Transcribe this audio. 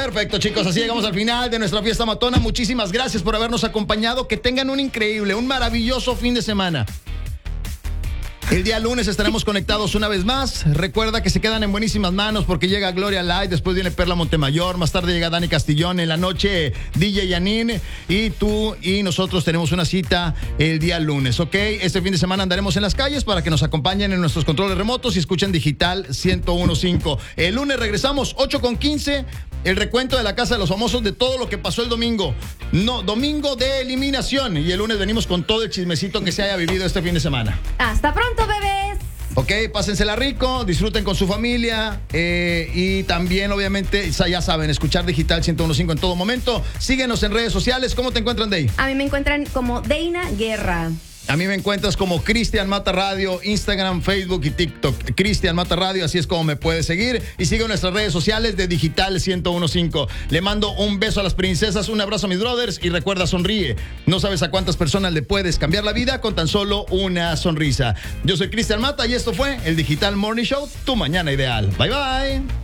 Perfecto, chicos, así llegamos al final de nuestra fiesta matona. Muchísimas gracias por habernos acompañado. Que tengan un increíble, un maravilloso fin de semana. El día lunes estaremos conectados una vez más. Recuerda que se quedan en buenísimas manos porque llega Gloria Light, después viene Perla Montemayor, más tarde llega Dani Castillón, en la noche DJ Yanin y tú y nosotros tenemos una cita el día lunes, ¿ok? Este fin de semana andaremos en las calles para que nos acompañen en nuestros controles remotos y escuchen Digital 101.5. El lunes regresamos 8:15. El recuento de la Casa de los Famosos de todo lo que pasó el domingo. No, domingo de eliminación. Y el lunes venimos con todo el chismecito que se haya vivido este fin de semana. Hasta pronto, bebés. Ok, pásensela rico, disfruten con su familia y también, obviamente, ya saben, escuchar Digital 101.5 en todo momento. Síguenos en redes sociales. ¿Cómo te encuentran, Dey? A mí me encuentran como Deina Guerra. A mí me encuentras como Cristian Mata Radio, Instagram, Facebook y TikTok. Cristian Mata Radio, así es como me puedes seguir. Y sigue nuestras redes sociales de Digital 101.5. Le mando un beso a las princesas, un abrazo a mis brothers y recuerda, sonríe. No sabes a cuántas personas le puedes cambiar la vida con tan solo una sonrisa. Yo soy Cristian Mata y esto fue el Digital Morning Show, tu mañana ideal. Bye, bye.